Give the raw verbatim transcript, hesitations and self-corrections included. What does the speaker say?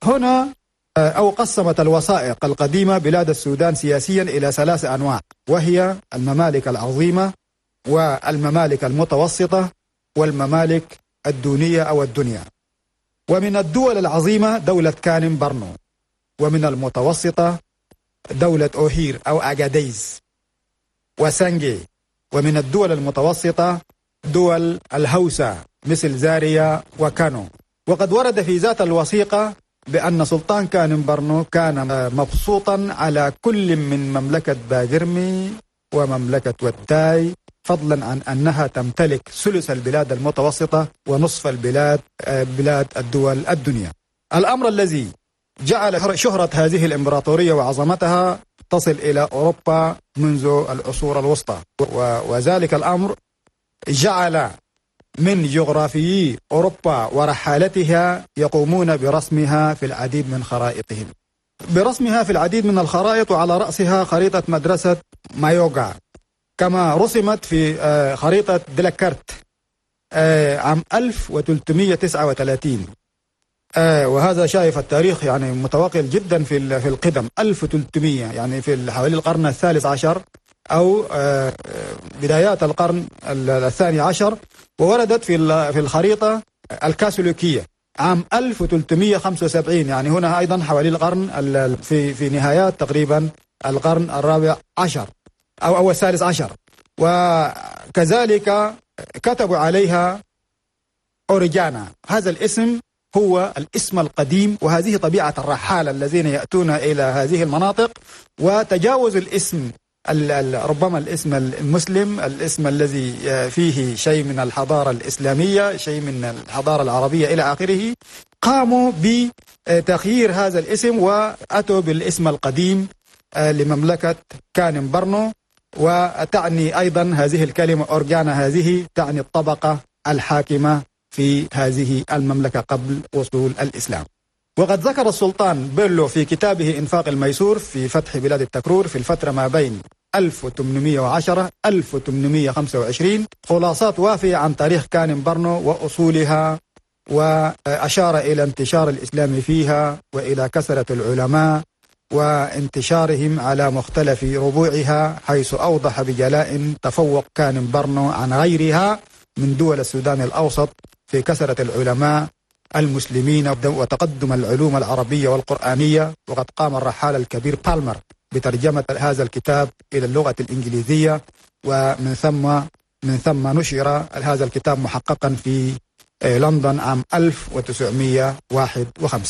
هنا أو قسمت الوثائق القديمة بلاد السودان سياسيا إلى ثلاث أنواع، وهي الممالك العظيمة والممالك المتوسطة والممالك الدونية أو الدنيا. ومن الدول العظيمة دولة كانم برنو، ومن المتوسطة دولة أوهير أو أغاديز وسانجي، ومن الدول المتوسطة دول الهوسة مثل زاريا وكانو. وقد ورد في ذات الوثيقة بأن سلطان كانم برنو كان مبسوطا على كل من مملكة باجرمي ومملكة وداي، فضلا عن أنها تمتلك ثلث البلاد المتوسطة ونصف البلاد بلاد الدول الدنيا. الأمر الذي جعل شهرة هذه الإمبراطورية وعظمتها تصل إلى أوروبا منذ العصور الوسطى، وذلك الأمر جعل من جغرافيي أوروبا ورحالتها يقومون برسمها في العديد من خرائطهم برسمها في العديد من الخرائط، وعلى رأسها خريطة مدرسة مايوغا كما رسمت في خريطة ديلاكارت عام ألف وثلاثمئة وتسعة وثلاثين. وهذا شايف التاريخ يعني متواصل جدا في في القدم، ألف وثلاثمئة يعني في حوالي القرن الثالث عشر أو بدايات القرن الثاني عشر، ووردت في في الخريطة الكاثوليكية عام ألف وثلاثمئة وخمسة وسبعين، يعني هنا أيضا حوالي القرن في في نهايات تقريبا القرن الرابع عشر أو أو الثالث عشر. وكذلك كتبوا عليها أوريجانا، هذا الاسم هو الاسم القديم، وهذه طبيعة الرحالة الذين يأتون إلى هذه المناطق وتجاوز الاسم ربما الاسم المسلم، الاسم الذي فيه شيء من الحضارة الإسلامية، شيء من الحضارة العربية إلى آخره، قاموا بتغيير هذا الاسم وأتوا بالاسم القديم لمملكة كانم برنو. وتعني أيضا هذه الكلمة أورجانا هذه تعني الطبقة الحاكمة في هذه المملكة قبل وصول الإسلام. وقد ذكر السلطان بيلو في كتابه إنفاق الميسور في فتح بلاد التكرور في الفترة ما بين ألف وثمانمئة وعشرة إلى ألف وثمانمئة وخمسة وعشرين خلاصات وافية عن تاريخ كانم برنو وأصولها، وأشار إلى انتشار الإسلام فيها وإلى كثرة العلماء وانتشارهم على مختلف ربوعها، حيث أوضح بجلاء تفوق كانم برنو عن غيرها من دول السودان الأوسط في كثرة العلماء المسلمين وتقدم العلوم العربية والقرآنية. وقد قام الرحالة الكبير بالمر بترجمة هذا الكتاب إلى اللغة الإنجليزية، ومن ثم من ثم نشر هذا الكتاب محققا في لندن عام ألف وتسعمئة وواحد وخمسين.